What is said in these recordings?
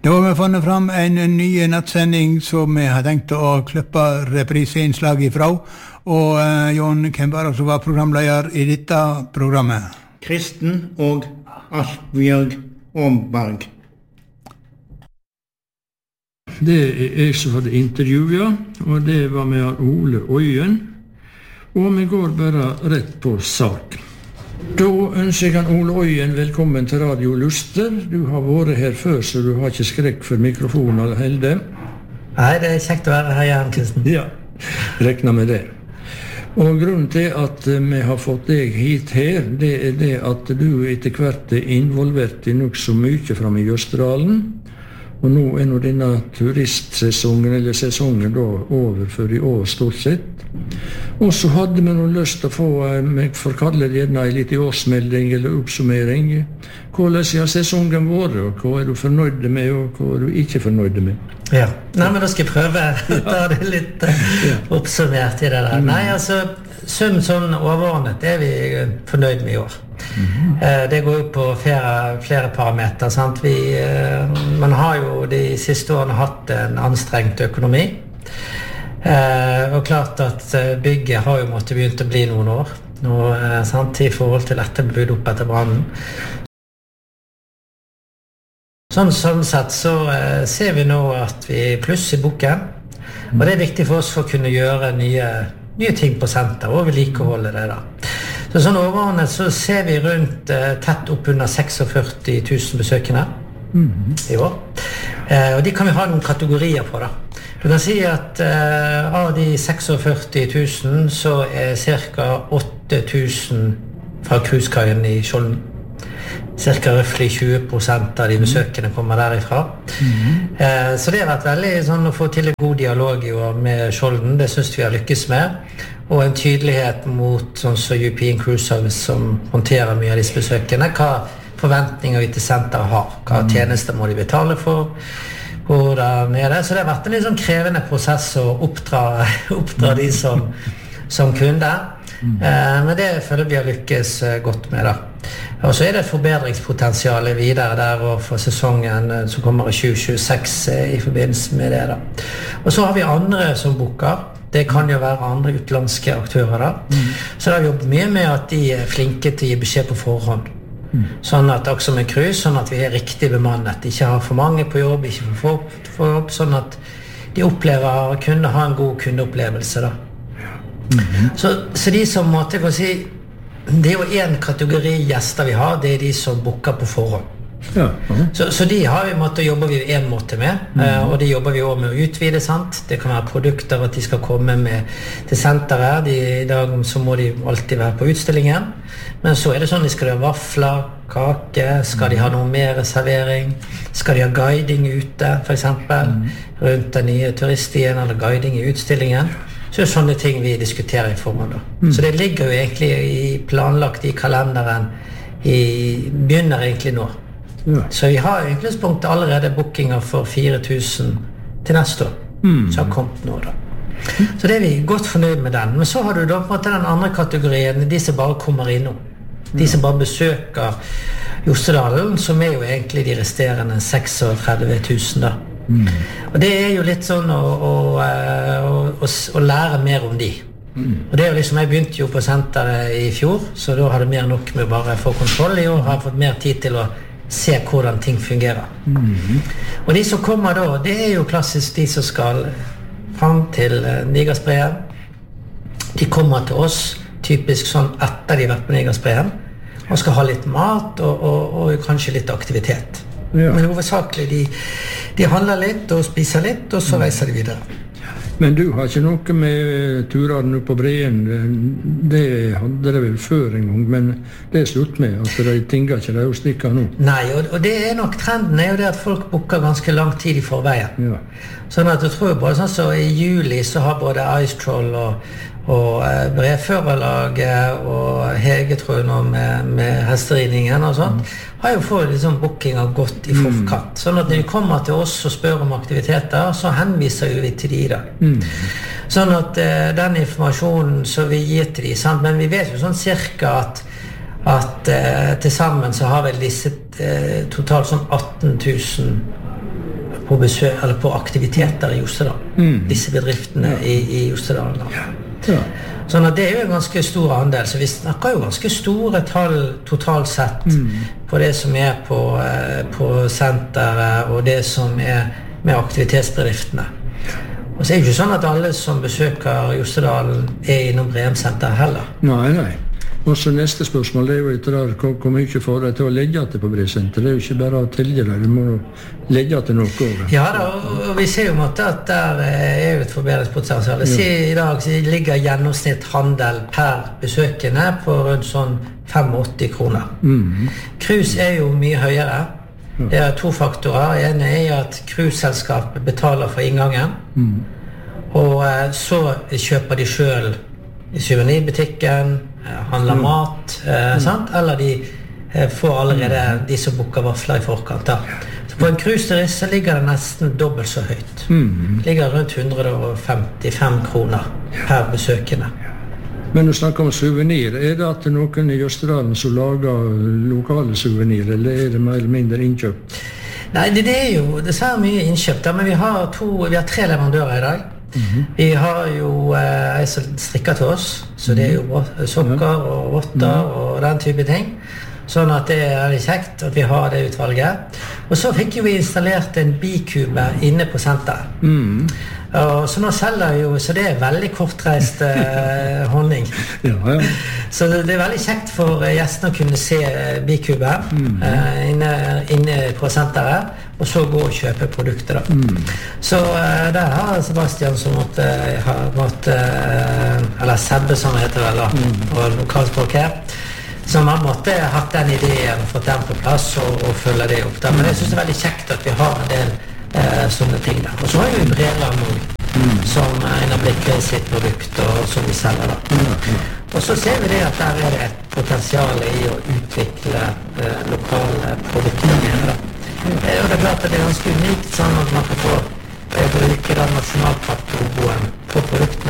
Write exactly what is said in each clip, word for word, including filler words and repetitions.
Da har vi funnet fram en ny nattsending som vi har tenkt å klippe repriseinnslag ifra. Og uh, Jon, hvem var det som var programleder i dette programmet? Kristen og Asbjørg Omberg. Det er jeg som hadde intervjuet, og det var med Ole Øyen. Og vi går bare rett på sak. Da ønsker jeg Ole Øyen velkommen til Radio Luster. Du har vært her før, så du har ikke skrekk for mikrofonen eller helde. Nei, det er kjekt å være her igjen, Kristen. Ja, rekna med det. Og grunnen til at vi har fått deg hit her, det er det at du etter hvert er involvert i nok så mye frem i Jøsterdalen. Og nå er nå denne turistsesongen, eller sesongen da, over for i år stort sett. Og så hadde vi noe lyst til å få, jeg får kalle det gjerne en liten årsmelding eller oppsummering. Hvordan har sesongen vært, og hva er du fornøyd med, og hva er du ikke fornøyd med? Ja, nei, men da skal jeg prøve å ta det litt uh, oppsummert i det der. Nei, altså, sånn, sånn overordnet er vi fornøyd med i år. Mm-hmm. uh, det går jo på flere, flere parameter, sant? Vi, uh, man har jo de siste årene hatt en anstrengt økonomi. Uh, og klart at bygget har jo måttet begynt å bli noen år nå, uh, sant, i forhold til dette bygd opp etter brannen. Sånn, sånn sett så uh, ser vi nå at vi pluss i boken, og det er viktig for oss for å kunne gjøre nye, nye ting på senter og vedlikeholde det da. Så sånn overordnet så ser vi rundt uh, tett opp under førtiseks tusen besøkende mm-hmm. i år, uh, og de kan vi ha noen kategorier på da. Du kan si at uh, av de førtiseks tusen så er ca. åtte tusen fra cruisekaien i Skjolden. Cirka røftlig tjue prosent av de besøkende kommer derifra. Mm-hmm. uh, så det har vært veldig sånn å få til en god dialog i år med Skjolden. Det synes vi har lykkes med. Og en tydelighet mot sånn som European Cruise Service som håndterer mye av disse besøkende. Hva forventninger vi til senteret har. Hva tjenester må de betale for. Hvordan er det? Så det har vært en litt sånn krevende prosess å oppdra, oppdra de som, som kunder. Mm. Eh, men det føler vi har lykkes godt med da. Og så er det et forbedringspotensial videre der og for sesongen som kommer i tjue tjueseks i forbindelse med det da. Og så har vi andre som booker. Det kan jo være andre utenlandske aktører da. Mm. Så da har vi jobbet mye med at de er flinke til å gi beskjed på forhånd. Mm. Sånn at også med cruise, sånn at vi er riktig bemannet. Ikke har for mange på jobb, ikke for få på jobb, sånn at de opplever å kunne ha en god kundeopplevelse da. Mm-hmm. Så, så de som måtte jeg si, det er jo en kategori gjester vi har, det er de som booker på forhånd. Ja. Uh-huh. Så, så de har vi måttet jobbe vi en måte med, mm-hmm. uh, og de jobber vi også med å utvide, sant? Det kan være produkter at de skal komme med til senteret. De, I dag så må de alltid være på utstillingen, men så er det sånn de skal ha vafler, kake, skal de ha noe mer servering, skal de ha guiding ute for eksempel, mm-hmm. rundt den nye turiststien eller guiding i utstillingen. Så det er sånne ting vi diskuterer i forhånd da. Mm. Så det ligger jo egentlig i planlagt i kalenderen, i, begynner egentlig nå. Ja. Så vi har i utgangspunktet allerede bookinger for fire tusen til neste år, mm. som har kommet nå da. Så det er vi godt fornøyd med den. Men så har du da på en måte den andre kategorien, de som bare kommer innom. De som bare besøker Jostedalen, som er jo egentlig de resterende tretiseks tusen da. Mm. Og det er jo litt sånn å, å, å, å, å lære mer om de. Mm. Og det er jo liksom, jeg begynte jo på senteret i fjor, så da hadde jeg mer nok med å bare få kontroll i år, har fått mer tid til å se hvordan ting fungerer. Mm. Og de som kommer da, det er jo klassisk de som skal frem til Nigersbreen. De kommer til oss, typisk sånn etter de har vært på Nigersbreen, og skal ha litt mat og, og, og kanskje litt aktivitet. Ja. Men hovedsakelig de, de handler litt og spiser litt, og så reiser de videre. Men du har ikke noe med turene på Breen, det hadde det vel før en gang, men det er slutt med, at de tinger ikke de stikker nå. Nei, og, og det er nok trenden er jo det at folk booker ganske lang tid i forveien. Ja. Sånn at jeg tror bare sånn så i juli så har både Ice Troll og, og eh, Brevførerlaget og Hege tror jeg nå med, med hesteridningen og sånt, mm. har jo fått liksom bookinger godt i forkant. Mm. Sånn at når de kommer til oss og spør om aktiviteter, så henviser vi til de da. Mm. Sånn at eh, den informasjonen som vi gir til de, sant? Men vi vet jo sånn cirka at, at eh, til sammen så har vel disse eh, totalt sånn atten tusen på, besøk, eller på aktiviteter i Jostedal. Mm. Disse bedriftene ja. i, i Jostedal. Ja. Ja. Sånn at det er jo en ganske stor andel, så vi snakker jo ganske store tall totalt sett mm. på det som er på, på senteret og det som er med aktivitetsbedriftene. Og så er det ikke sånn at alle som besøker Jostedal er innom Breum-senter heller. Nei, nei. Og så neste spørsmål, det er jo etter der, hvor mye får deg til å legge til på Breum-senter? Det er jo ikke bare å tilge deg, du må legge til noe over. Ja da, og vi ser jo måtte at der er jo et forbedringspotensial. Jeg sier i dag så ligger gjennomsnitt handel per besøkende på rundt sånn åttifem kroner. Mm. Cruise er jo mye høyere. Det er to faktorer. En er at cruiseselskapet betaler for inngangen, mm. og så kjøper de selv i souvenirbutikken, handler mm. mat, eh, sant? Eller de eh, får allerede de som booker vafler i forkant. Da. Så på en cruiseturist så ligger det nesten dobbelt så høyt. Mm. Det ligger rundt hundre og femtifem kroner per besøkende. Men du snakker om souvenir. Er det at noen i Jostedalen som lager lokale souvenir, eller er det mer eller mindre innkjøpt? Nei, det, det er jo det er mye innkjøpt, men vi har, to, vi har tre leverandører i dag. Mm-hmm. Vi har jo eh, en som strikker til oss, så det er jo sokker og votter og den type ting. Sånn at det er veldig kjekt at vi har det utvalget. Og så fikk vi installert en bikube inne på senteret. Mm. Og så nå selger jo, så det er veldig kortreist eh, honning. Ja, ja. Så det, det er veldig kjekt for gjestene å kunne se bikube mm. eh, inne, inne på senteret, og så gå og kjøpe produkter da. Mm. Så eh, der har Sebastian som måtte, har måtte eh, eller Sebbe som heter vel da, mm. og lokalspråk her, som har måtte hatt den ideen og fått den på plass og, og følge det opp da. Men jeg synes det er veldig kjekt at vi har en del eh, sånne ting der. Og så har vi Breland nå, mm. som er en av Blikkøy sitt produkt og som vi selger da. Mm. Og så ser vi det at der er det et potensial i å utvikle eh, lokale produkter med da. Mm. Eh, og det er klart at det er ganske unikt sånn at man kan få eh, bruke den nasjonalpaktoboen på produktene.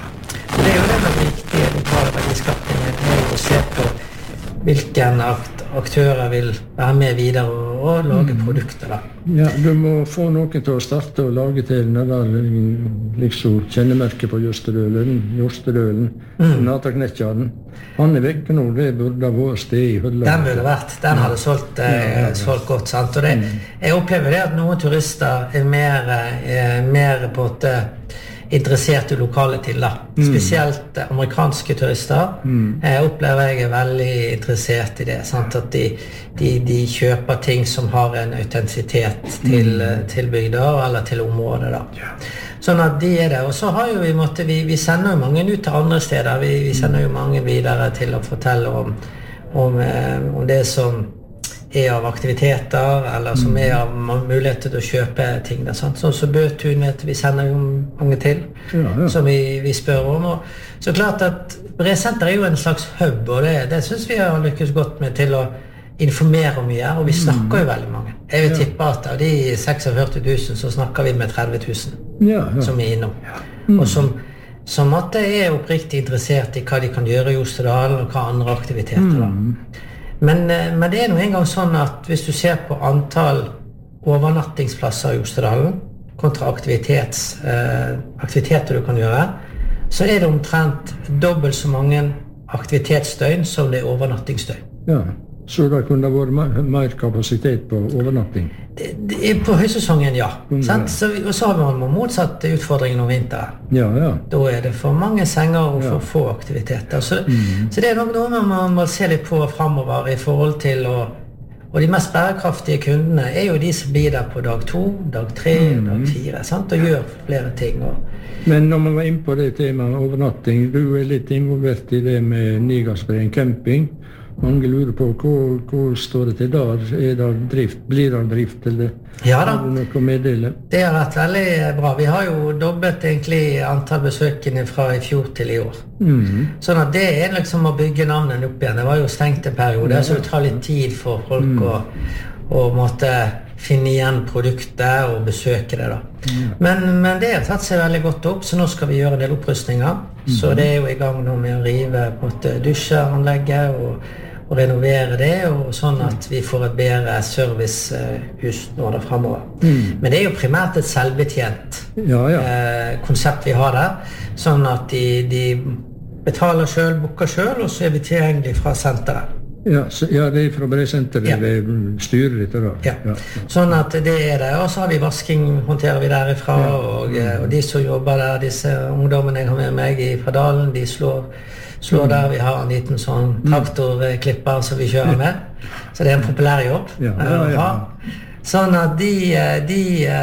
Og det er jo den viktige lokale verdiskapningen, det er jo å se på hvilken aktører vil være med videre og, og lage mm. produkter da. Ja, du må få noen til å starte og lage til den der liksom kjennemerket på Jostedølen, Jostedølen, mm. Nataknettjaren. Han er vekk nå, det burde vært sted i hylla. Den burde vært, den hadde solgt, eh, ja, ja, ja. solgt godt, sant? Og det, mm. jeg opplever det at noen turister er mer, eh, mer på et interessert i lokale til da. Mm. Spesielt amerikanske turister mm. jeg opplever jeg er veldig interessert i det, sant? At de, de, de kjøper ting som har en autentisitet til, mm. til bygder eller til området da. Yeah. Sånn at de er det, og så har jo vi måtte, vi, vi sender jo mange ut til andre steder, vi, vi sender jo mange videre til å fortelle om, om, om det som er av aktiviteter, eller som er av muligheter til å kjøpe ting der, sant? Sånn så Bøtun vet vi sender jo mange til, ja, ja. som vi, vi spør om. Og så klart at Breum-senter er jo en slags hub, og det, det synes vi har lykkes godt med til å informere mye, og vi snakker jo veldig mange. Jeg vil tippe at av de førtiseks tusen så snakker vi med tretti tusen ja, ja. som er innom. Mm. Og som, som at det er oppriktig interessert i hva de kan gjøre i Jostedal, og hva andre aktiviteter da. Mm. Men, men det er nå en gang sånn at hvis du ser på antall overnattingsplasser i Jostedalen kontra aktivitets, eh, aktiviteter du kan gjøre, så er det omtrent dobbelt så mange aktivitetsdøgn som det er overnattingsdøgn. Ja, så det kunne vært mer, mer kapasitet på overnatting? Det, det er på høysesongen, ja. Mm, ja. Så, og så har vi motsatt utfordringen om vinteren. Ja, ja. Da er det for mange senger og for ja. få aktiviteter. Så, mm. så det er nok noe man må se litt på fremover i forhold til å, og de mest bærekraftige kundene er jo de som blir der på dag to, dag tre, mm. dag fire, sant? Og gjør flere ting. Og, men når man var inne på det temaet overnatting, du er litt involvert i det med Nigarsbreen camping. Mange lurer på hvor, hvor står det til der? Er det drift? Blir det drift? Eller ja da, er det noe å meddele? Det har vært veldig bra. Vi har jo dobbelt egentlig antall besøkende fra i fjor til i år. Mm. Sånn at det er liksom å bygge navnet opp igjen. Det var jo stengt en periode, ja, så det tar litt tid for folk mm. å, å måtte finne igjen produktet og besøke det da. Mm. Men, men det har tatt seg veldig godt opp, så nå skal vi gjøre en del opprustninger. Mm. Så det er jo i gang nå med å rive på dusjeanlegget og og renovere det, og sånn at vi får et bedre servicehus nå da fremover. Mm. Men det er jo primært et selvbetjent ja, ja. eh, konsept vi har der, sånn at de, de betaler selv, booker selv, og så er vi tilgjengelig fra senteret. Ja, så, ja, det er fra Bresenteret, ja. Det styrer litt da. Ja. Ja. Sånn at det er det, og så har vi vasking, håndterer vi derifra, ja. og, og de som jobber der, disse ungdommene jeg har med meg fra Dalen, de slår, slår mm. der, vi har en liten sånn traktorklipper som vi kjører med, så det er en populær jobb. Ja, ja, ja, ja. Sånn at de, de,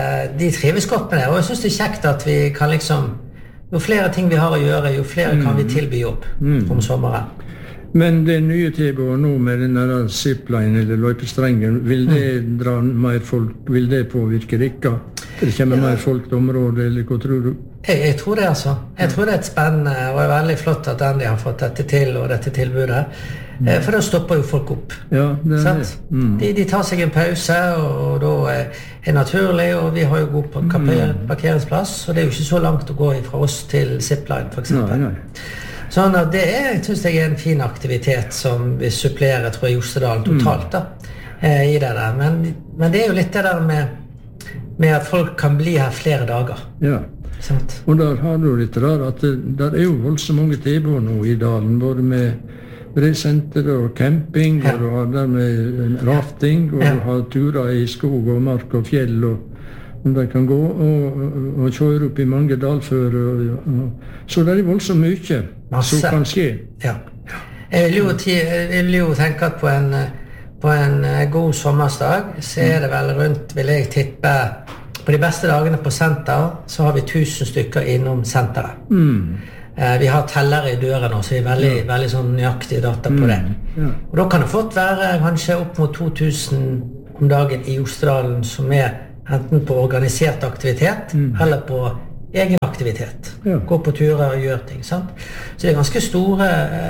de trives godt med det, og jeg synes det er kjekt at vi kan liksom, jo flere ting vi har å gjøre, jo flere mm. kan vi tilby jobb mm. om sommeren. Men det nye tilbudet nå med denne zipline eller løypestrengen, vil det dra mer folk, vil det påvirke dere? Det kommer ja. mer folk til området, eller hva tror du? Jeg, jeg tror det altså. Jeg tror det er et spennende, og er veldig flott at Andy har fått dette til, og dette tilbudet. Mm. For da stopper jo folk opp. Ja, det er det. Mm. De, de tar seg en pause, og da er det naturlig, og vi har jo god parkeringsplass, og det er jo ikke så langt å gå fra oss til zipline, for eksempel. Nei, nei. Sånn at det er, jeg synes det er en fin aktivitet som vi supplerer, tror jeg, Jostedalen totalt da, eh, i det der. Men, men det er jo litt det der med, med at folk kan bli her flere dager. Ja, sant? Og der har du litt der at det der er jo voldsomt mange tilbud nå i dalen, både med Bresenter og camping, ja. og du har der med rafting, og ja. du har turer i skog og mark og fjell og om de kan gå og, og, og kjøre opp i mange dalfører. Så det er voldsomt mye Masse. som kan skje. Ja. Jeg vil jo, jeg vil jo tenke at på en, på en god sommersdag så er det vel rundt, vil jeg tippe, på de beste dagene på senter så har vi tusen stykker innom senteret. Mm. Vi har tellere i døren nå, så vi er veldig, ja. veldig sånn nøyaktig data på det. Mm. Ja. Og da kan det fått være kanskje opp mot to tusen om dagen i Jostedalen som er enten på organisert aktivitet, mm. eller på egen aktivitet. Ja. Gå på turer og gjøre ting, sant? Så det er ganske store,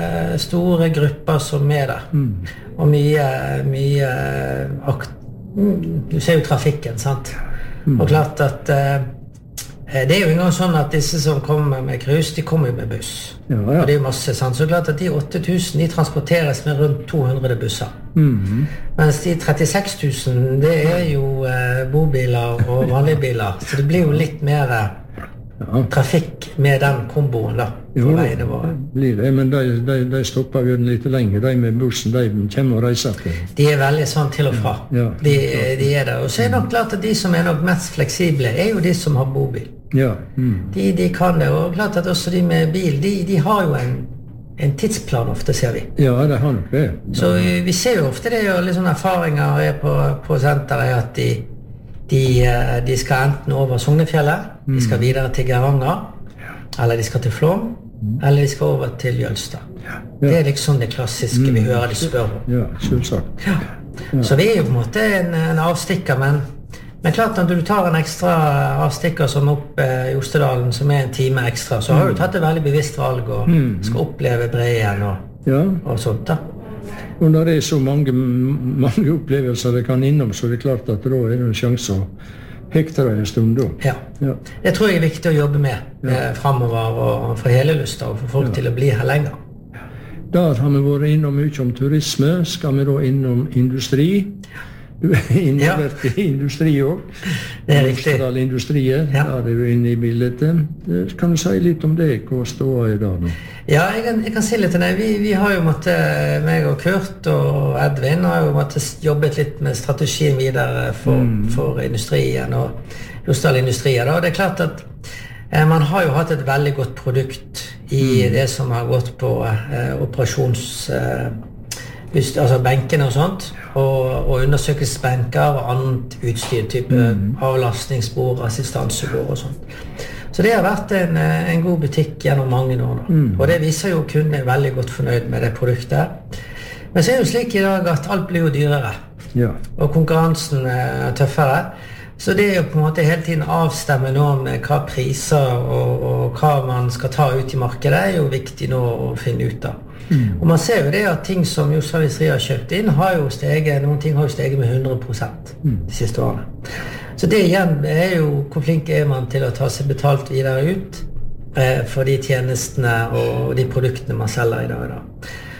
store grupper som er der. Mm. Og mye, mye akt... Du ser jo trafikken, sant? Mm. Og klart at eh, det er jo engang sånn at disse som kommer med krus, de kommer jo med buss. Ja, ja. Og det er jo masse, sant? Så klart at de åtte tusen, de transporteres med rundt to hundre busser. Mm. Mens de trettiseks tusen, det er jo eh, bobiler og vanlige biler. Så det blir jo litt mer eh, ja. trafikk med den komboen da, på jo, veiene våre. Blir det, men de, de, de stopper jo litt lenger. De med bussen, de kommer og reiser til. De er veldig sånn til og fra. Ja. De, de er det. Og så er det nok klart at de som er nok mest fleksible, er jo de som har bobil. Ja. Mm. De, de kan det, og klart at også de med bil, de, de har jo en, en tidsplan ofte, ser vi. Ja, det har nok det. Så vi, vi ser jo ofte det, og litt sånne erfaringer er på, på senteret, at de, de, de skal enten over Sognefjellet, mm. de skal videre til Geiranger, eller de skal til Flåm, mm. eller de skal over til Jølstad. Ja. Det er liksom det klassiske mm. vi hører de spør om. Ja, selvsagt. Ja. Ja. Så vi er jo på en måte en, en avstikker, men Men klart at du tar en ekstra avstikker som opp i Jostedalen, som er en time ekstra, så har du tatt et veldig bevisst valg og mm. skal oppleve Breien og, ja. og sånt da. Og når det er så mange, mange opplevelser det kan innom, så er det klart at da er det en sjanse å hekte det en stund da. Ja. ja, det tror jeg er viktig å jobbe med ja. eh, fremover og for hele Lusta, og for folk ja. til å bli her lenger. Der har vi vært innom mye om turisme, skal vi da innom industri. Du er involvert ja. i industri også. Det er riktig. Industrier, ja. Der er du inne i bildet. Kan du si litt om det? Hva står i dag nå? Ja, jeg kan, jeg kan si litt om det. Vi, vi har jo måttet, meg og Kurt og Edvin har jo måttet jobbet litt med strategien videre for, mm. for industrien og Jostedal Industrier. Og det er klart at eh, man har jo hatt et veldig godt produkt i mm. det som har gått på eh, operasjons... Eh, altså benkene og sånt, og, og undersøkelsesbenker og annet utstyr, type mm. avlastningsbord, assistansebord og sånt. Så det har vært en, en god butikk gjennom mange år nå. Mm. Og det viser jo kundene er veldig godt fornøyd med det produktet. Men så er det jo slik i dag at alt blir jo dyrere, ja. og konkurransen er tøffere. Så det er jo på en måte hele tiden avstemme nå med hva priser og, og hva man skal ta ut i markedet, er jo viktig nå å finne ut av. Mm. Og man ser jo det at ting som Jostedal Industri har kjøpt inn har jo steget, noen ting har jo steget med hundre prosent mm. de siste årene. Så det igjen er jo hvor flink er man til å ta seg betalt videre ut eh, for de tjenestene og de produktene man selger i dag. Da.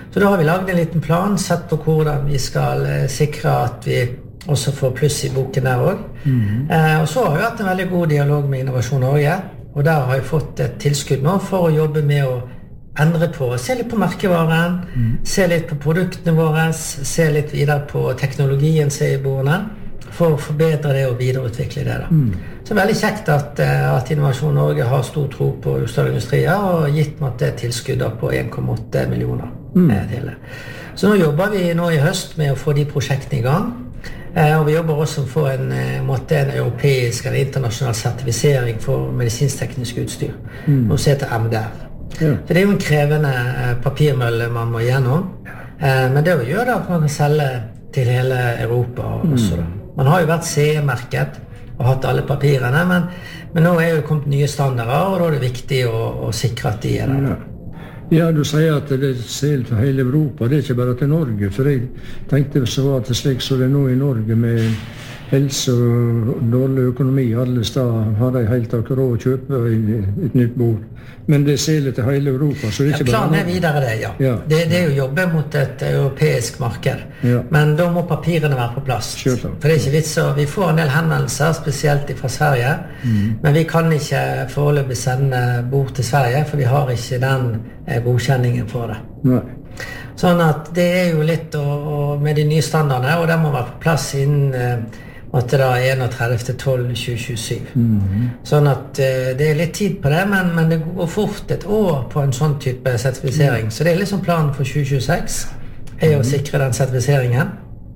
Så da har vi laget en liten plan, sett på hvordan vi skal eh, sikre at vi også får pluss i boken der også. Mm. Eh, og så har vi hatt en veldig god dialog med Innovasjon Norge, og der har jeg fått et tilskudd nå for å jobbe med å endre på, se litt på merkevaren, mm. se litt på produktene våre, se litt videre på teknologien som er i bordene, for å forbedre det og videreutvikle det. Da. Mm. Så det er veldig kjekt at, at Innovasjon Norge har stor tro på Jostedal Industrier og gitt meg et tilskudd på en komma åtte millioner. Mm. Så nå jobber vi nå i høst med å få de prosjektene i gang, eh, og vi jobber også for en, måte, en europeisk eller internasjonal sertifisering for medisinsk-teknisk utstyr, mm. og så heter M D R. Ja. Så det er jo en krevende papirmølle man må gjennom, eh, men det å gjøre det at man kan selge til hele Europa også. Da. Man har jo vært C E-merket og hatt alle papirene, men, men nå er jo kommet nye standarder, og da er det viktig å, å sikre at de er der. Ja, du sier at det er selv for hele Europa, det er ikke bare til Norge, for jeg tenkte så var det slik så det er nå i Norge med helse og dårlig økonomi, alle steder har de helt akkurat råd å kjøpe et nytt bord. Men det ser litt til hele Europa, så det er ikke ja, bare... Planen er videre det, ja. ja. Det, det er jo jobbe mot et europeisk marked, ja. Men da må papirene være på plass. Kjøtland. For det er ikke vits, så vi får en del henvendelser, spesielt fra Sverige, mm. men vi kan ikke foreløpig sende bord til Sverige, for vi har ikke den eh, godkjenningen for det. Nei. Sånn at det er jo litt og, og med de nye standardene, og det må være på plass innen eh, at det da er enogtredivte desember tjue tjuesju. Mm. Sånn at uh, det er litt tid på det, men, men det går fort et år på en sånn type sertifisering. Mm. Så det er liksom planen for tjue tjueseks, er å sikre den sertifiseringen.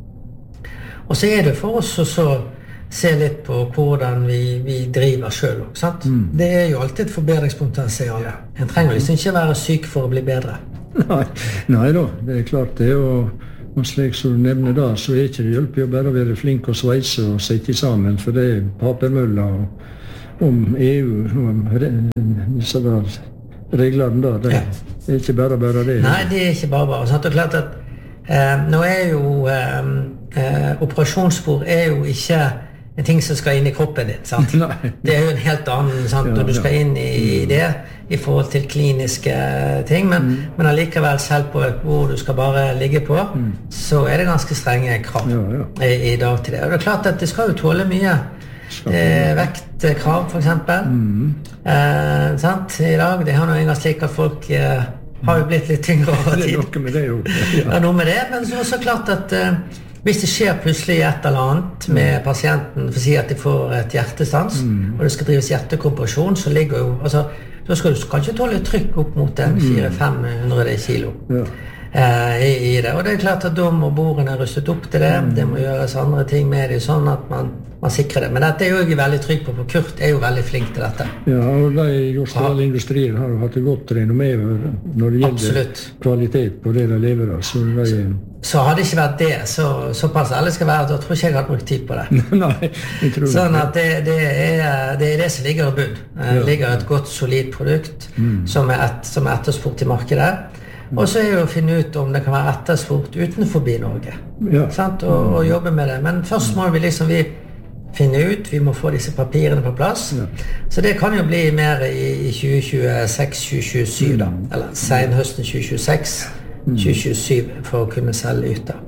Og så er det for oss å så se litt på hvordan vi, vi driver selv, sant? Mm. Det er jo alltid et forbedringspotensial. En trenger liksom ikke være syk for å bli bedre. Nei, nei da, det er klart det, og Og slik som du nevner da, så er ikke det hjelp å bare være flink og sveise og sette sammen, for det er papermøller om E U, om disse reglene da, det er ikke bare bare det. Nei, det er ikke bare bare. Sant? Og klart at eh, nå er jo eh, eh, operasjonsspor er jo ikke en ting som skal inn i kroppen din, sant? Det er jo en helt annen, sant? Ja, når du skal inn i, i det, i forhold til kliniske ting, men, mm. men allikevel selv på hvor du skal bare ligge på, mm. så er det ganske strenge krav ja, ja. I, i dag til det. Og det er klart at det skal jo tåle mye eh, vektkrav, for eksempel. Mm. Eh, sant? I dag, det har noe en gang slik at folk eh, har jo blitt litt tyngre over tid. Det er noe med det jo. Ja. Ja, noe med det, men så, så klart at eh, hvis det skjer plutselig et eller annet med pasienten, for å si at de får et hjertestans, mm. og det skal drives hjertekompresjon, så ligger jo, altså, da skal du kanskje tåle trykk opp mot en fire til fem hundre kilo ja. eh, i, i det. Og det er klart at da må bordene rustet opp til det, mm. det må gjøres andre ting med det, sånn at man, man sikrer det. Men dette er jo jeg veldig trygg på, for Kurt er jo veldig flink til dette. Ja, og de Jostedal Industrier har jo hatt det godt renommé når det gjelder Absolutt. Kvalitet på det de leverer. Så, de... så, så hadde det ikke vært det, så, såpass alle skal være, da tror ikke jeg hadde brukt tid på det. Nei, jeg tror sånn at det, det, er, det er det som ligger i bunn. Det ja. Ligger et godt, solid produkt mm. som, er et, som er etterspurt i markedet. Mm. Og så er jo å finne ut om det kan være etterspurt utenfor Norge. Ja. Sant? Og, og jobbe med det. Men først må vi liksom vi finne ut, vi må få disse papirene på plass. Ja. Så det kan jo bli mer i, i tjue tjueseks tjue tjuesju da, eller senhøsten tjue tjueseks tjue tjuesju for å kunne selge ut da.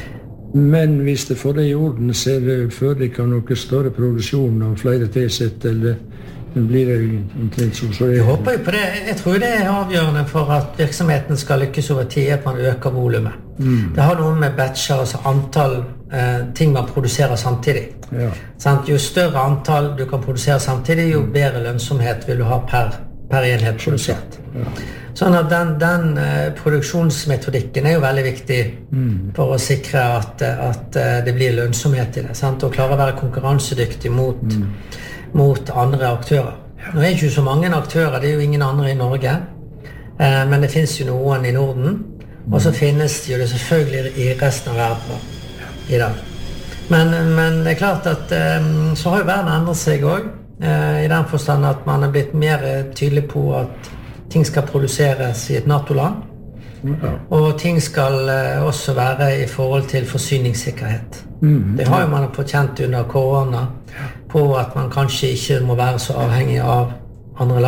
Men hvis det får det i orden, så er det før det kan noe større produksjon og flere tilsett, eller blir det omtrent så? så jeg håper jo på det. Jeg tror det er avgjørende for at virksomheten skal lykkes over tid, at man øker volumet. Mm. Det har noe med batcher, altså antall eh, ting man produserer samtidig. Ja. Sant? Jo større antall du kan produsere samtidig, jo bedre lønnsomhet vil du ha per, per enhet produsert. Ja. Sånn at den, den eh, produksjonsmetodikken er jo veldig viktig mm. for å sikre at, at eh, det blir lønnsomhet i det. Sant? Og klare å være konkurransedyktig mot, mm. mot andre aktører. Nå er det ikke så mange aktører, det er jo ingen andre i Norge, eh, men det finnes jo noen i Norden, mm. og så finnes det jo det selvfølgelig i resten av verden i dag. Men, men det er klart at um, så har jo verden endret seg også, uh, i den forstand at man er blitt mer tydelig på at ting skal produseres i et NATO-land, ja. Og ting skal uh, også være i forhold til forsyningssikkerhet. Mm, det har jo man fått kjent under korona, på at man kanskje ikke må være så avhengig av andre land.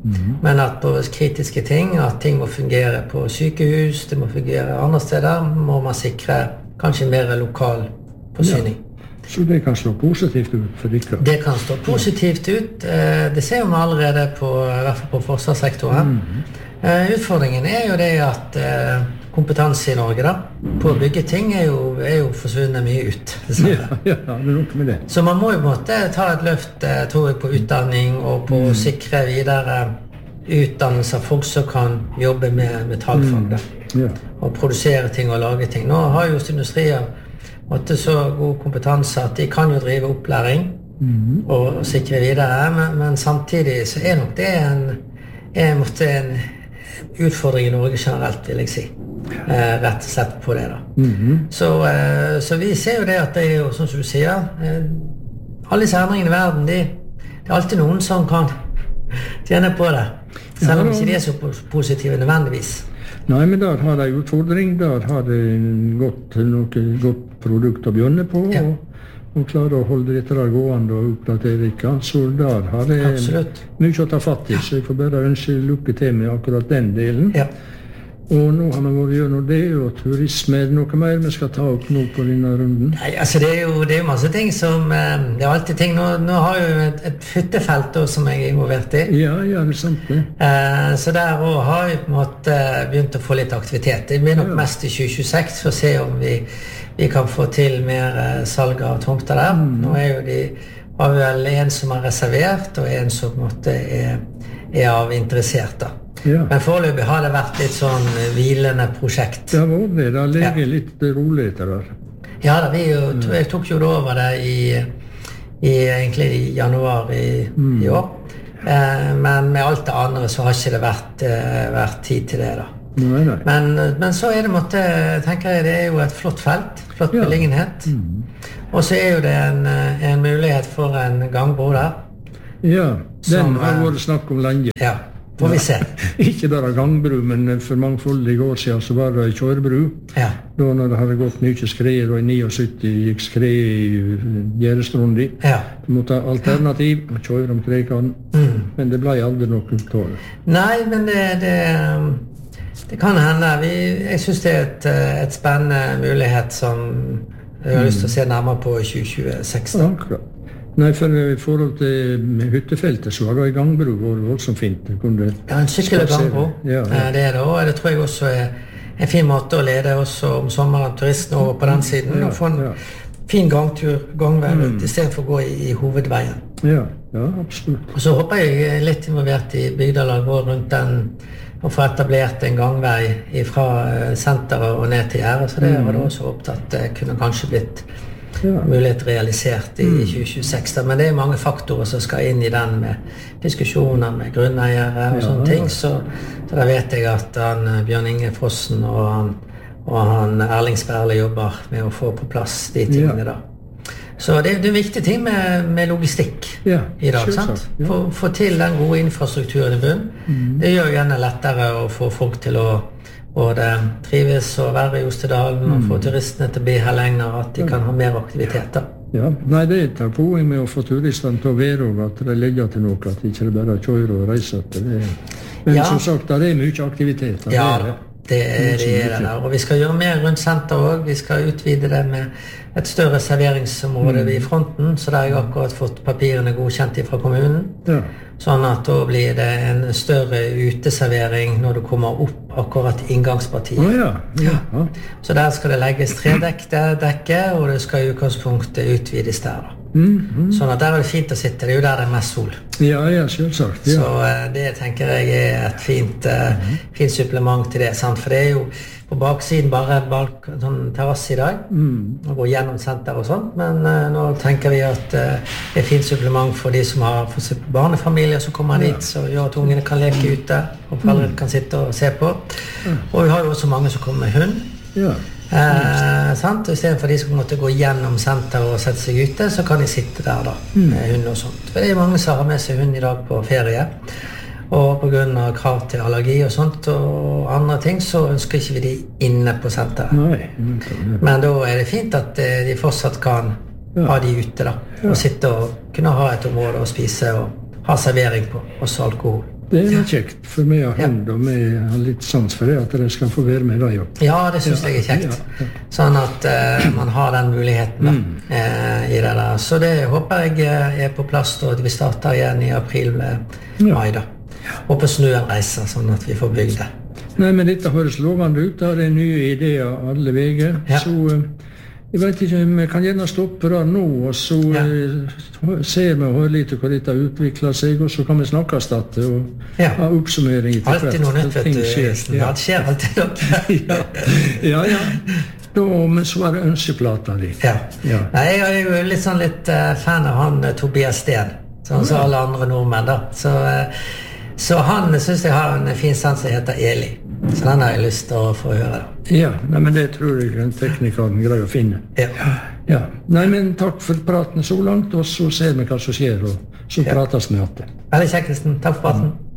Mm. Men at på kritiske ting, at ting må fungere på sykehus, det må fungere andre steder, må man sikre kanskje mer lokal forsyning. Ja. Så det kan stå positivt ut for dere? Det kan stå positivt ut. Det ser vi allerede på, i hvert fall på forsvarssektoren. Mm. Utfordringen er jo det at kompetanse i Norge da, på å bygge ting er jo, er jo forsvunnet mye ut. Ja, ja, det er nok med det. Så man må jo på en måte ta et løft, tror jeg, på utdanning og på å sikre videre utdannelse av folk som kan jobbe med metallfag da. Mm. Ja. Og produsere ting og lage ting. Nå har jo industrier måtte så god kompetanse at de kan jo drive opplæring mm. og, og sikre videre, men, men samtidig så er nok det en, er, måtte en utfordring i Norge generelt, vil jeg si. Eh, rett og slett på det da. Mm-hmm. Så, eh, så vi ser jo det at det er jo, sånn som du sier, eh, alle disse endringene i verden, de, det er alltid noen som kan tjene på det, selv om ikke de er så positive nødvendigvis. Nei, men der har de utfordring, der har de gått noe godt produkt å begynne på, ja. og, og klare å holde dette der gående og oppdatere ikke, så der har de Absolutt. Mye å ta fatt i, så jeg får bare ønske lykke til med akkurat den delen. Ja. Og nå har vi vært gjennom det, og turisme, er det noe mer vi skal ta opp nå på denne runden? Nei, altså det er jo det er masse ting som, det er alltid ting, nå, nå har jeg jo et, et hyttefelt også, som jeg er involvert i. Ja, ja, det er sant det. Eh, så der også har jeg på en måte begynt å få litt aktivitet. Det blir nok ja. mest i tjue tjueseks for å se om vi, vi kan få til mer salg av tomter der. Mm. Nå er jo de, har vi vel en som har reservert, og en som på en måte er, er av interessert da. Ja. Men foreløpig har det vært litt sånn hvilende prosjekt. Det var det, det ligger ja. litt rolig etter der. Ja, da, vi jo, jeg tok jo over det i, i, egentlig i januar i, mm. i år. Eh, men med alt det andre så har ikke det vært, eh, vært tid til det da. Nei, nei. Men, men så er det måtte, tenker jeg, det er jo et flott felt, flott ja. beliggenhet. Mm. Og så er jo det en, en mulighet for en gangbro der. Ja, den som, har vært snakk om lenge. Ja. Får vi se. Ikke bare gangbru, men for mangfoldige år siden så var det kjørebru. Ja. Da når det hadde gått mye skred, og i syttini gikk skred i Gjerestrundi. Ja. Du måtte ha alternativ og kjøre om Krekene, mm. men det ble aldri noe tål. Nei, men det, det, det kan hende. Vi, jeg synes det er et, et spennende mulighet som jeg har mm. lyst til å se nærmere på i tjue tjueseks. Ja, akkurat. Nei, for i forhold til hyttefeltet så har det i gangbro vært voldsomt fint. Ja, en sykkel- og gangbro. Ja, ja. Det er det, og det tror jeg også er en fin måte å lede også om sommeren turistene over på den siden, ja, og få en ja. fin gangtur, gangvei ut, mm. i stedet for å gå i, i hovedveien. Ja, ja, absolutt. Og så håper jeg litt involvert i Bygdalag og rundt den, og få etablert en gangvei fra senteret og ned til Gjerdet, så det var det også opptatt, det kunne kanskje blitt ja. mulighet realisert i mm. tjue tjueseks, men det er mange faktorer som skal inn i den med diskusjoner med grunneiere og ja, sånne ting, så, så da vet jeg at han, Bjørn Inge Fossen og han, og han Erling Sperle jobber med å få på plass de tingene ja. da. Så det, det er en viktig ting med, med logistikk ja, i dag, sant? Ja. Få, få til den gode infrastrukturen i bunn. Mm. Det gjør gjerne lettere å få folk til å både trives og være i Ostedalen og få turistene til å bli her lenger, at de kan ha mer aktiviteter. Ja, nei, det er et poeng med å få turistene til å være og at de legger til noe, at de ikke bare kjører og reiser til det. Men ja. som sagt, det er mye aktivitet. Ja, det, det er det, er det der. Og vi skal gjøre mer rundt senter også. Vi skal utvide det med et større serveringsområde mm. i fronten, så der har jeg akkurat fått papirene godkjent fra kommunen. Ja. Sånn at da blir det en større uteservering når du kommer opp akkurat i inngangspartiet. Oh, ja. Ja. Ja. Så der skal det legges tredekke, og det skal i utgangspunktet utvides der. Mm, mm. Sånn at der er det fint å sitte, det er jo der det er mest sol. Ja, ja, selvsagt. Ja. Så det tenker jeg er et fint, mm. fint supplement til det, sant? For det er jo på baksiden bare balk, sånn terrasse i dag, mm. og gå gjennom senter og sånt, men uh, nå tenker vi at uh, det er fint supplement for de som har for barnefamilier som kommer ja. dit, så gjør at ungene kan leke ute, og foreldre mm. kan sitte og se på. Ja. Og vi har jo også mange som kommer med hund. Ja. Eh, sant? Og i stedet for de som måtte gå gjennom senter og sette seg ute, så kan de sitte der da, mm. med hund og sånt. For det er mange som har med seg hund i dag på ferie, og på grunn av krav til allergi og sånt og andre ting, så ønsker ikke vi de inne på senteret. Nei, men da er det fint at de fortsatt kan ja. ha de ute da, og sitte og kunne ha et område å spise og ha servering på, også alkohol. Det er kjekt, for vi har hund, og vi har litt sans for det, at dere skal få være med da, jo. Ja, det synes jeg er kjekt. Ja, ja. Sånn at uh, man har den muligheten da, mm. uh, i det der. Så det håper jeg uh, er på plass, og at vi starter igjen i april med ja. mai da. Håper snøen reiser, sånn at vi får bygd det. Nei, men dette høres lovende ut, da er det nye ideer alle veger, ja. så uh, jeg vet ikke, vi kan gjerne stoppe da nå, og så ja. uh, ser vi og hører litt hva dette utvikler seg, og så kan vi snakkes at og ja. ha oppsummering til hvert. Alltid noe nytt, vet du. Skjer. Ja. Det skjer alltid noe. ja. ja, ja. Da, men så var det ønskeplata di. Ja. ja. Nei, jeg er jo litt sånn litt uh, fan av han uh, Tobias Steen, sånn som alle andre nordmenn da. Så, uh, så han synes jeg har en fin sans som heter Eli. Så den har jeg lyst til å få høre da. Ja, nei, men det tror jeg en tekniker greier å finne. Ja. ja. Nei, men takk for praten så langt, og så ser vi hva som skjer, og så ja. prates vi etter. Veldig kjekt, Kristen. Takk for praten.